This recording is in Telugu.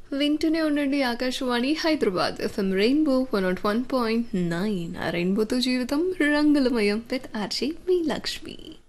వింటూనే ఉండండి ఆకాశవాణి హైదరాబాద్ ఎఫ్ఎం రెయిన్బో 101.9 ఆ రెయిన్బోతో జీవితం రంగులమయం విత్ ఆర్జే మీ లక్ష్మి.